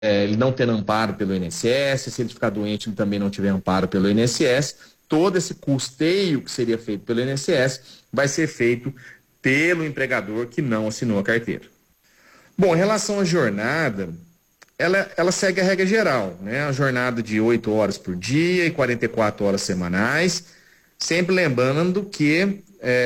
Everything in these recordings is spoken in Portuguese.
ele não tendo amparo pelo INSS, se ele ficar doente, ele também não tiver amparo pelo INSS, todo esse custeio que seria feito pelo INSS vai ser feito pelo empregador que não assinou a carteira. Bom, em relação à jornada, ela segue a regra geral, né? A jornada de 8 horas por dia e 44 horas semanais, sempre lembrando que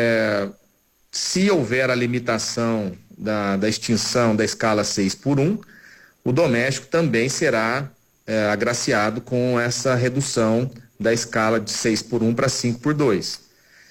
se houver a limitação da extinção da escala 6x1, o doméstico também será agraciado com essa redução da escala de 6x1 para 5x2.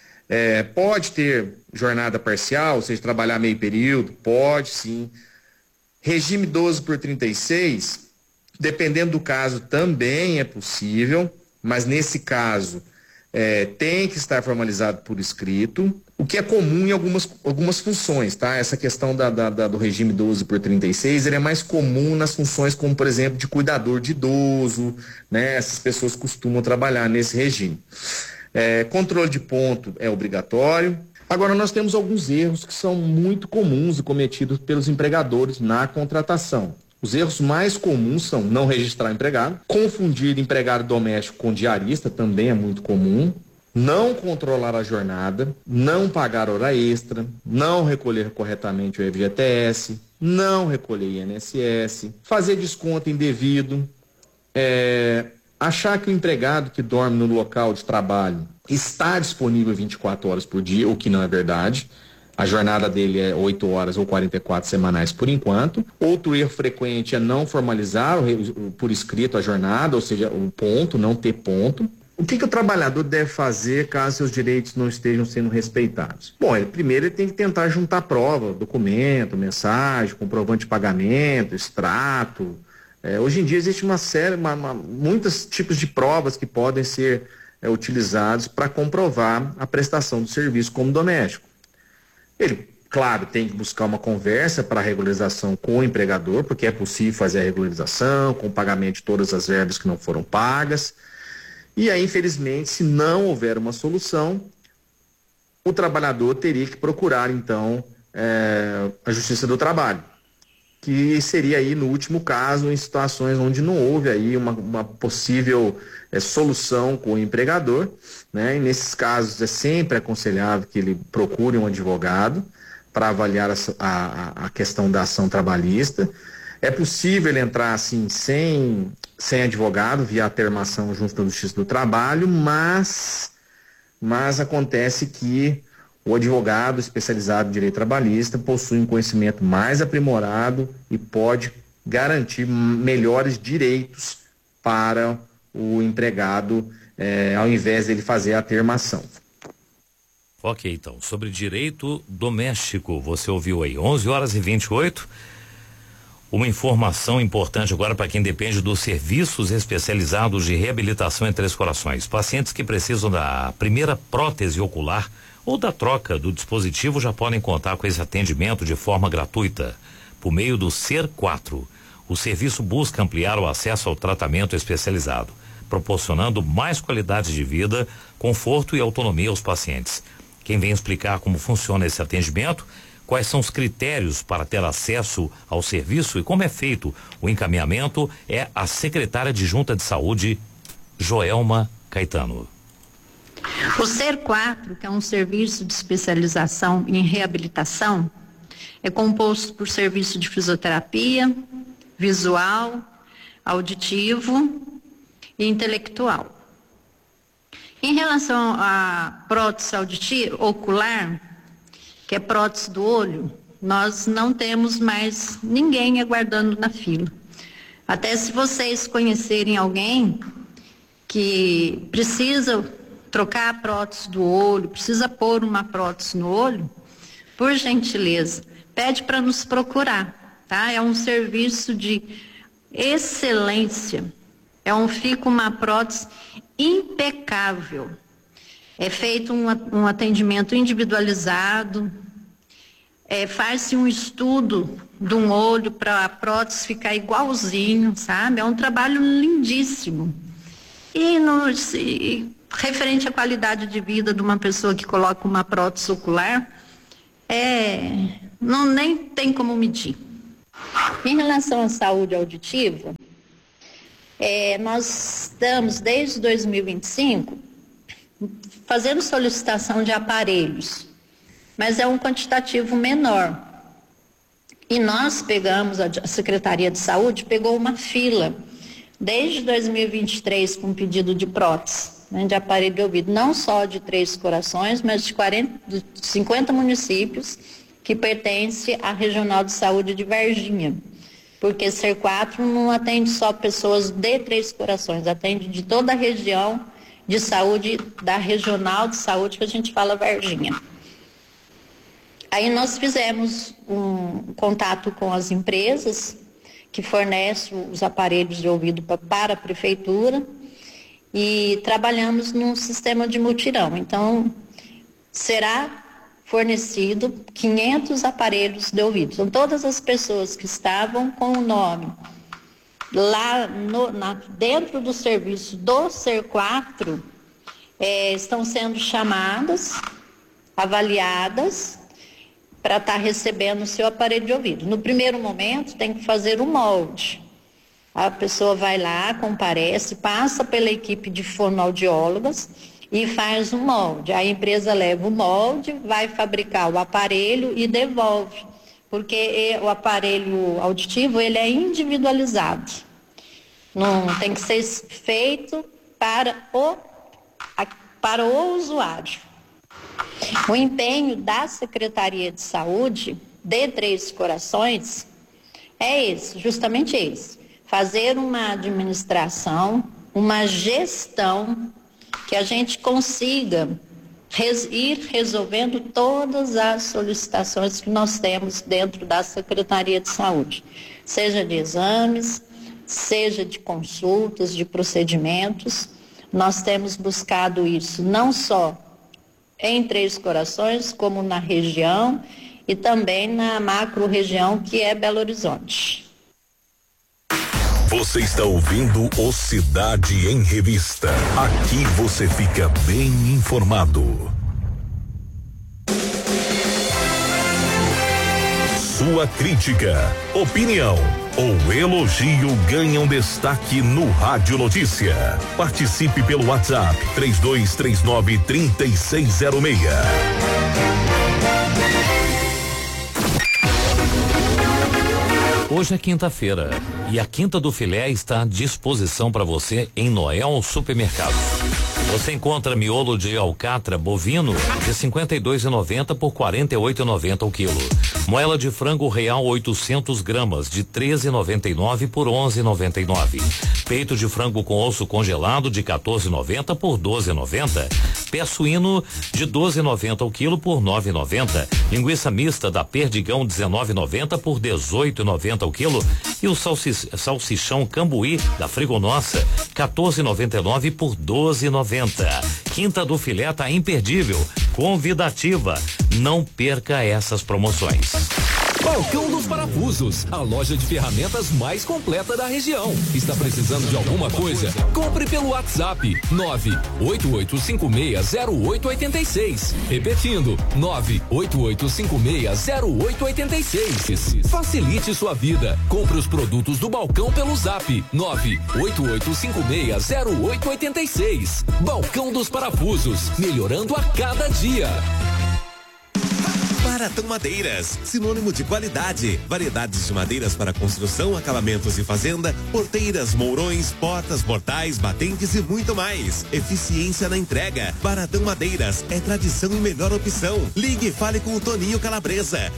Pode ter jornada parcial, ou seja, trabalhar meio período, pode sim. Regime 12x36, dependendo do caso, também é possível, mas nesse caso tem que estar formalizado por escrito, o que é comum em algumas funções, tá? Essa questão do regime 12x36, ele é mais comum nas funções como, por exemplo, de cuidador de idoso, né? Essas pessoas costumam trabalhar nesse regime. Controle de ponto é obrigatório. Agora, nós temos alguns erros que são muito comuns e cometidos pelos empregadores na contratação. Os erros mais comuns são não registrar empregado, confundir empregado doméstico com diarista, também é muito comum, não controlar a jornada, não pagar hora extra, não recolher corretamente o FGTS, não recolher INSS, fazer desconto indevido, achar que o empregado que dorme no local de trabalho está disponível 24 horas por dia, o que não é verdade. A jornada dele é 8 horas ou 44 semanais por enquanto. Outro erro frequente é não formalizar por escrito a jornada, ou seja, o ponto, não ter ponto. O que o trabalhador deve fazer caso seus direitos não estejam sendo respeitados? Bom, primeiro ele tem que tentar juntar prova, documento, mensagem, comprovante de pagamento, extrato. Hoje em dia existe uma série, muitos tipos de provas que podem ser utilizados para comprovar a prestação do serviço como doméstico. Ele, claro, tem que buscar uma conversa para a regularização com o empregador, porque é possível fazer a regularização com o pagamento de todas as verbas que não foram pagas. E aí, infelizmente, se não houver uma solução, o trabalhador teria que procurar, então, a Justiça do Trabalho, que seria aí, no último caso, em situações onde não houve aí uma possível solução com o empregador, né? E nesses casos é sempre aconselhável que ele procure um advogado para avaliar a questão da ação trabalhista. É possível ele entrar assim sem advogado, via a termação junto da Justiça do Trabalho, mas acontece que o advogado especializado em direito trabalhista possui um conhecimento mais aprimorado e pode garantir melhores direitos para o empregado, ao invés dele fazer a termação. Ok, então, sobre direito doméstico, você ouviu aí, 11h28. Uma informação importante agora para quem depende dos serviços especializados de reabilitação em Três Corações. Pacientes que precisam da primeira prótese ocular ou da troca do dispositivo já podem contar com esse atendimento de forma gratuita, por meio do SER4. O serviço busca ampliar o acesso ao tratamento especializado, proporcionando mais qualidade de vida, conforto e autonomia aos pacientes. Quem vem explicar como funciona esse atendimento, quais são os critérios para ter acesso ao serviço e como é feito o encaminhamento é a secretária adjunta de saúde, Joelma Caetano. O SER4, que é um serviço de especialização em reabilitação, é composto por serviço de fisioterapia, visual, auditivo e intelectual. Em relação à prótese auditiva ocular, que é prótese do olho, nós não temos mais ninguém aguardando na fila. Até se vocês conhecerem alguém que precisa trocar a prótese do olho, precisa pôr uma prótese no olho, por gentileza, pede para nos procurar, tá? É um serviço de excelência, fica uma prótese impecável. É feito um atendimento individualizado, faz-se um estudo de um olho para a prótese ficar igualzinho, sabe? É um trabalho lindíssimo. E referente à qualidade de vida de uma pessoa que coloca uma prótese ocular, nem tem como medir. Em relação à saúde auditiva, nós estamos desde 2025 fazendo solicitação de aparelhos, mas é um quantitativo menor. E nós pegamos, a Secretaria de Saúde pegou uma fila desde 2023 com pedido de prótese, né, de aparelho de ouvido, não só de Três Corações, mas de 50 municípios que pertencem à Regional de Saúde de Varginha. Porque Ser 4 não atende só pessoas de Três Corações, atende de toda a região de saúde, da Regional de Saúde, que a gente fala Varginha. Aí nós fizemos um contato com as empresas que fornecem os aparelhos de ouvido para a prefeitura e trabalhamos num sistema de mutirão. Então, será fornecido 500 aparelhos de ouvido. Então, todas as pessoas que estavam com o nome lá dentro do serviço do Ser 4 estão sendo chamadas, avaliadas, para estar recebendo o seu aparelho de ouvido. No primeiro momento, tem que fazer o molde. A pessoa vai lá, comparece, passa pela equipe de fonoaudiólogas e faz o molde. A empresa leva o molde, vai fabricar o aparelho e devolve, porque o aparelho auditivo ele é individualizado. Não tem que ser feito para o usuário. O empenho da Secretaria de Saúde de Três Corações é esse, justamente esse. Fazer uma administração, uma gestão que a gente consiga ir resolvendo todas as solicitações que nós temos dentro da Secretaria de Saúde, seja de exames, seja de consultas, de procedimentos. Nós temos buscado isso não só em Três Corações, como na região e também na macro-região que é Belo Horizonte. Você está ouvindo o Cidade em Revista. Aqui você fica bem informado. Sua crítica, opinião ou elogio ganham destaque no Rádio Notícia. Participe pelo WhatsApp 3239-3606. Hoje é quinta-feira e a Quinta do Filé está à disposição para você em Noel Supermercados. Você encontra miolo de alcatra bovino de 52,90 por 48,90 o quilo. Moela de frango real 800 gramas de 13,99 por 11,99. Peito de frango com osso congelado de 14,90 por 12,90. Pé suíno de 12,90 o quilo por 9,90. Linguiça mista da Perdigão 19,90 por 18,90 o quilo. E o salsichão cambuí da Frigonossa 14,99 por 12,90. Quinta do Filé tá imperdível, convidativa. Não perca essas promoções. Balcão dos Parafusos, a loja de ferramentas mais completa da região. Está precisando de alguma coisa? Compre pelo WhatsApp 988560886. Repetindo, 988560886. Facilite sua vida. Compre os produtos do balcão pelo Zap 988560886. Balcão dos Parafusos, melhorando a cada dia. Baratão Madeiras, sinônimo de qualidade, variedades de madeiras para construção, acabamentos e fazenda, porteiras, mourões, portas, portais, batentes e muito mais. Eficiência na entrega. Baratão Madeiras é tradição e melhor opção. Ligue e fale com o Toninho Calabresa,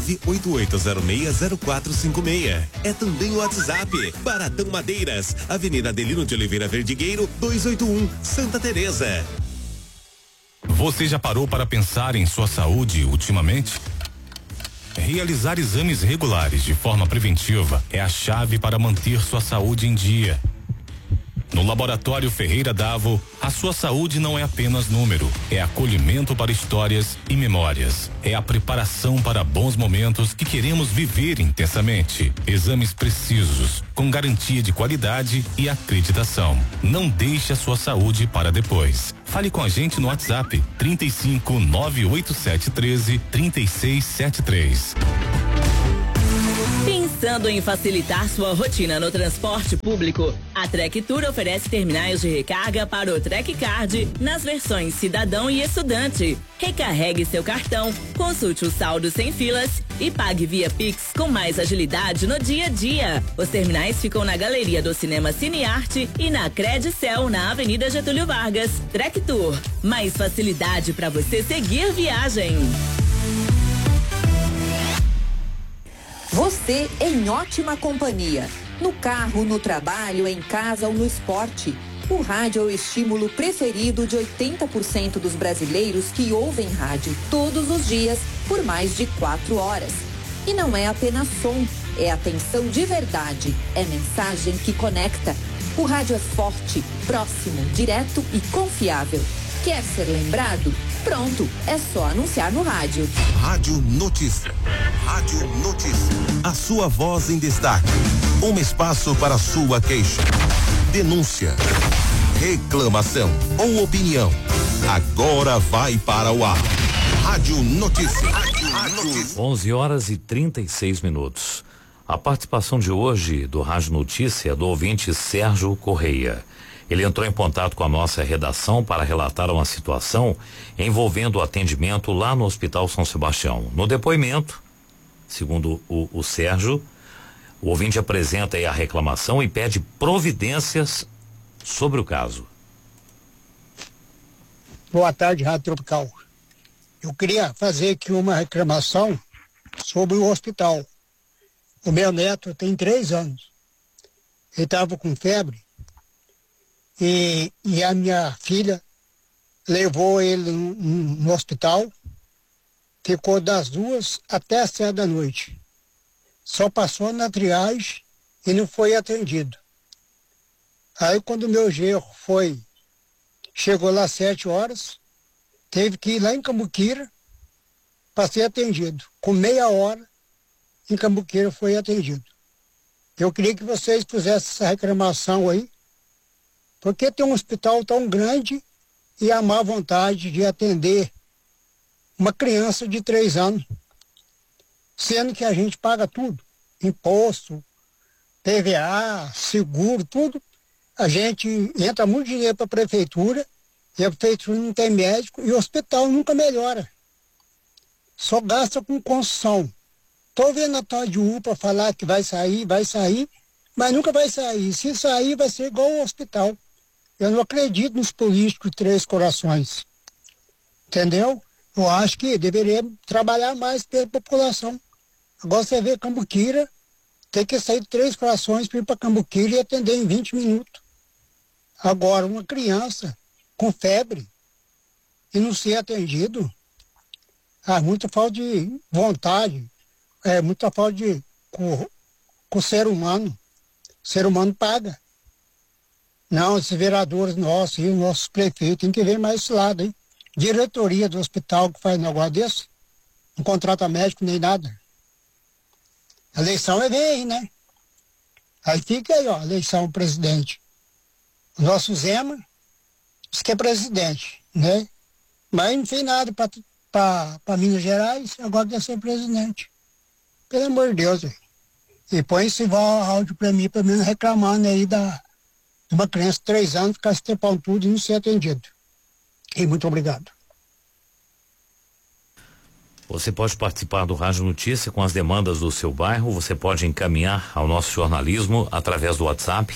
988060456. É também o WhatsApp. Baratão Madeiras, Avenida Adelino de Oliveira Verdigueiro, 281, Santa Teresa. Você já parou para pensar em sua saúde ultimamente? Realizar exames regulares de forma preventiva é a chave para manter sua saúde em dia. No Laboratório Ferreira Davo, a sua saúde não é apenas número, é acolhimento para histórias e memórias. É a preparação para bons momentos que queremos viver intensamente. Exames precisos, com garantia de qualidade e acreditação. Não deixe a sua saúde para depois. Fale com a gente no WhatsApp 35 98713 3673. Pensando em facilitar sua rotina no transporte público, a Trek Tour oferece terminais de recarga para o Trek Card nas versões cidadão e estudante. Recarregue seu cartão, consulte o saldo sem filas e pague via Pix com mais agilidade no dia a dia. Os terminais ficam na galeria do Cinema Cinearte e na Credicel, na Avenida Getúlio Vargas. Trek Tour, mais facilidade para você seguir viagem. Você em ótima companhia. No carro, no trabalho, em casa ou no esporte. O rádio é o estímulo preferido de 80% dos brasileiros que ouvem rádio todos os dias por mais de 4 horas. E não é apenas som, é atenção de verdade, é mensagem que conecta. O rádio é forte, próximo, direto e confiável. Quer ser lembrado? Pronto, é só anunciar no rádio. Rádio Notícia. Rádio Notícia. A sua voz em destaque. Um espaço para sua queixa, denúncia, reclamação ou opinião. Agora vai para o ar. Rádio Notícia. Rádio Notícia. 11h36. A participação de hoje do Rádio Notícia é do ouvinte Sérgio Correia. Ele entrou em contato com a nossa redação para relatar uma situação envolvendo o atendimento lá no Hospital São Sebastião. No depoimento, segundo o Sérgio, o ouvinte apresenta aí a reclamação e pede providências sobre o caso. Boa tarde, Rádio Tropical. Eu queria fazer aqui uma reclamação sobre o hospital. O meu neto tem 3 anos. Ele estava com febre e a minha filha levou ele no hospital, ficou das 2 até as 7 da noite. Só passou na triagem e não foi atendido. Aí quando o meu genro chegou lá às 7 horas, teve que ir lá em Cambuquira para ser atendido. Com meia hora, em Cambuquira foi atendido. Eu queria que vocês pusessem essa reclamação aí, porque tem um hospital tão grande e a má vontade de atender uma criança de 3 anos, sendo que a gente paga tudo, imposto, PVA, seguro, tudo. A gente entra muito dinheiro para a prefeitura e a prefeitura não tem médico e o hospital nunca melhora. Só gasta com construção. Estou vendo a tal de UPA falar que vai sair, mas nunca vai sair. Se sair, vai ser igual ao hospital. Eu não acredito nos políticos de 3 corações. Entendeu? Eu acho que deveria trabalhar mais pela população. Agora você vê Cambuquira, tem que sair de 3 corações para ir para Cambuquira e atender em 20 minutos. Agora, uma criança com febre e não ser atendido, muita falta de vontade, muita falta de com o ser humano. O ser humano paga. Não, esses vereadores nossos e os nossos prefeitos tem que ver mais esse lado, hein? Diretoria do hospital que faz um negócio desse, não contrata médico nem nada. A eleição vem aí, né? Aí fica aí, ó, eleição presidente. O nosso Zema diz que é presidente, né? Mas não fez nada para Minas Gerais, agora quer ser presidente. Pelo amor de Deus, velho. E põe esse áudio para mim reclamando aí de uma criança de 3 anos ficar se tempão tudo e não ser atendido. E muito obrigado. Você pode participar do Rádio Notícia com as demandas do seu bairro. Você pode encaminhar ao nosso jornalismo através do WhatsApp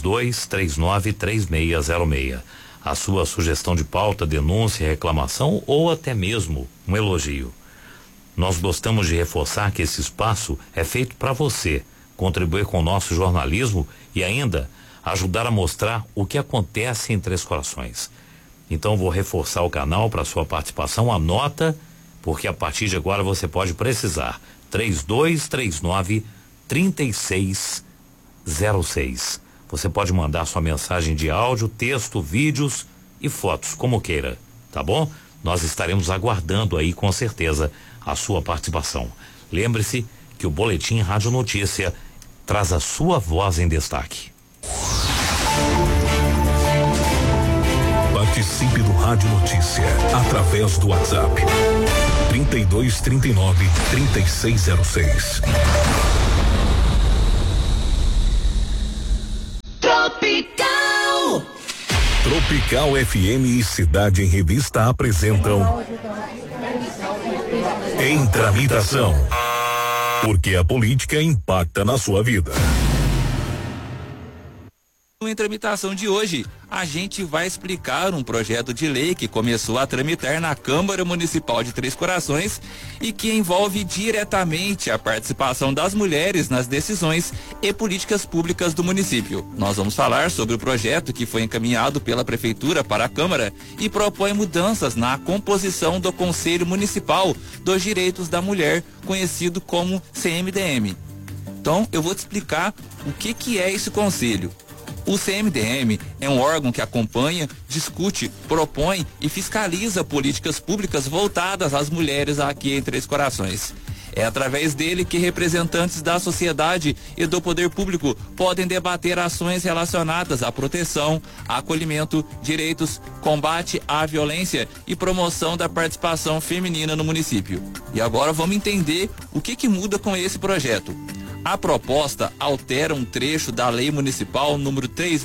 32393606. A sua sugestão de pauta, denúncia, reclamação ou até mesmo um elogio. Nós gostamos de reforçar que esse espaço é feito para você contribuir com o nosso jornalismo e ainda ajudar a mostrar o que acontece em Três Corações. Então vou reforçar o canal para sua participação. Anota, porque a partir de agora você pode precisar. 3239-3606. Você pode mandar sua mensagem de áudio, texto, vídeos e fotos, como queira, tá bom? Nós estaremos aguardando aí com certeza a sua participação. Lembre-se que o Boletim Rádio Notícia traz a sua voz em destaque. Participe do Rádio Notícia através do WhatsApp 3239-3606. Tropical FM e Cidade em Revista apresentam Em Tramitação. Porque a política impacta na sua vida. Em tramitação de hoje, a gente vai explicar um projeto de lei que começou a tramitar na Câmara Municipal de Três Corações e que envolve diretamente a participação das mulheres nas decisões e políticas públicas do município. Nós vamos falar sobre o projeto que foi encaminhado pela Prefeitura para a Câmara e propõe mudanças na composição do Conselho Municipal dos Direitos da Mulher, conhecido como CMDM. Então, eu vou te explicar o que é esse conselho. O CMDM é um órgão que acompanha, discute, propõe e fiscaliza políticas públicas voltadas às mulheres aqui em Três Corações. É através dele que representantes da sociedade e do poder público podem debater ações relacionadas à proteção, acolhimento, direitos, combate à violência e promoção da participação feminina no município. E agora vamos entender o que muda com esse projeto. A proposta altera um trecho da Lei Municipal número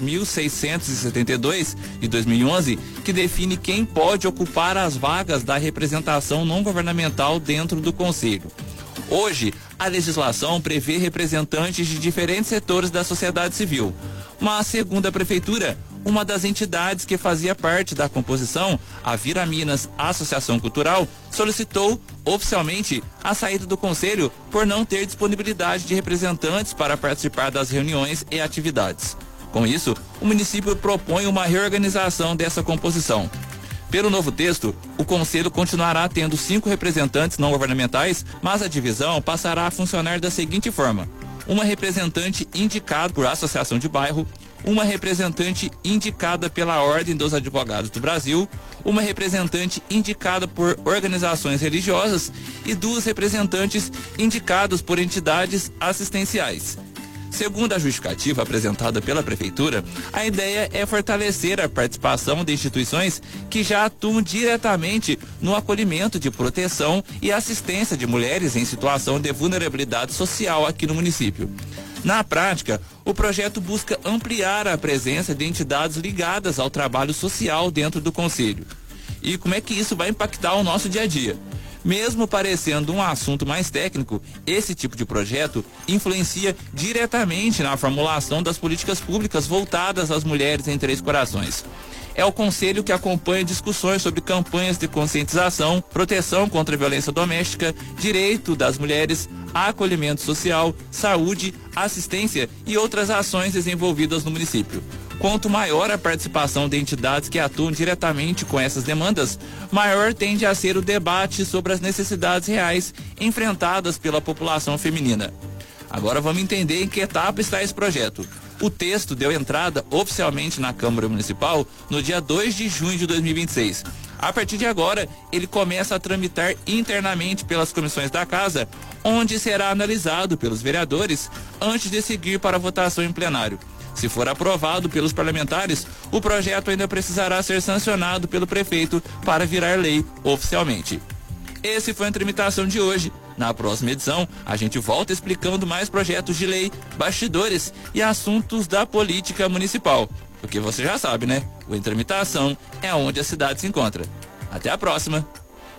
3.672 de 2011, que define quem pode ocupar as vagas da representação não governamental dentro do Conselho. Hoje, a legislação prevê representantes de diferentes setores da sociedade civil, mas, segundo a Prefeitura, uma das entidades que fazia parte da composição, a Vira Minas Associação Cultural, solicitou oficialmente a saída do Conselho por não ter disponibilidade de representantes para participar das reuniões e atividades. Com isso, o município propõe uma reorganização dessa composição. Pelo novo texto, o Conselho continuará tendo 5 representantes não governamentais, mas a divisão passará a funcionar da seguinte forma: uma representante indicada por associação de bairro, uma representante indicada pela Ordem dos Advogados do Brasil, uma representante indicada por organizações religiosas e 2 representantes indicados por entidades assistenciais. Segundo a justificativa apresentada pela Prefeitura, a ideia é fortalecer a participação de instituições que já atuam diretamente no acolhimento de proteção e assistência de mulheres em situação de vulnerabilidade social aqui no município. Na prática, o projeto busca ampliar a presença de entidades ligadas ao trabalho social dentro do Conselho. E como é que isso vai impactar o nosso dia a dia? Mesmo parecendo um assunto mais técnico, esse tipo de projeto influencia diretamente na formulação das políticas públicas voltadas às mulheres em Três Corações. É o Conselho que acompanha discussões sobre campanhas de conscientização, proteção contra a violência doméstica, direito das mulheres, acolhimento social, saúde, assistência e outras ações desenvolvidas no município. Quanto maior a participação de entidades que atuam diretamente com essas demandas, maior tende a ser o debate sobre as necessidades reais enfrentadas pela população feminina. Agora vamos entender em que etapa está esse projeto. O texto deu entrada oficialmente na Câmara Municipal no dia 2 de junho de 2026. A partir de agora, ele começa a tramitar internamente pelas comissões da Casa, onde será analisado pelos vereadores antes de seguir para a votação em plenário. Se for aprovado pelos parlamentares, o projeto ainda precisará ser sancionado pelo prefeito para virar lei oficialmente. Esse foi a tramitação de hoje. Na próxima edição, a gente volta explicando mais projetos de lei, bastidores e assuntos da política municipal. Porque você já sabe, né? O Em Tramitação é onde a cidade se encontra. Até a próxima!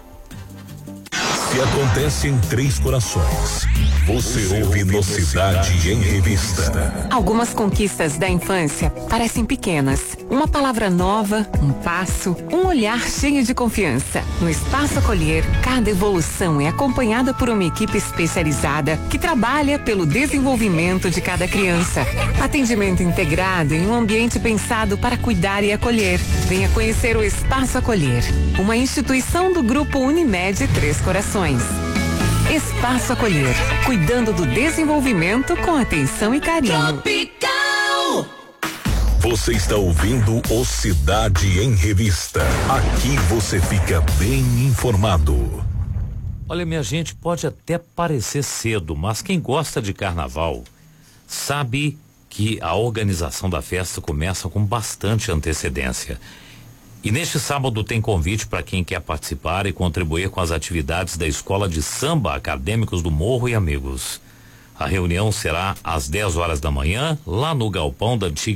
Se acontece em Três Corações, você ouve no Cidade em Revista. Algumas conquistas da infância parecem pequenas. Uma palavra nova, um passo, um olhar cheio de confiança. No Espaço Acolher, cada evolução é acompanhada por uma equipe especializada que trabalha pelo desenvolvimento de cada criança. Atendimento integrado em um ambiente pensado para cuidar e acolher. Venha conhecer o Espaço Acolher, uma instituição do Grupo Unimed Três Corações. Espaço Acolher, cuidando do desenvolvimento com atenção e carinho. Tropical! Você está ouvindo o Cidade em Revista. Aqui você fica bem informado. Olha, minha gente, pode até parecer cedo, mas quem gosta de carnaval sabe que a organização da festa começa com bastante antecedência. E neste sábado tem convite para quem quer participar e contribuir com as atividades da Escola de Samba Acadêmicos do Morro e Amigos. A reunião será às 10 horas da manhã, lá no galpão da antiga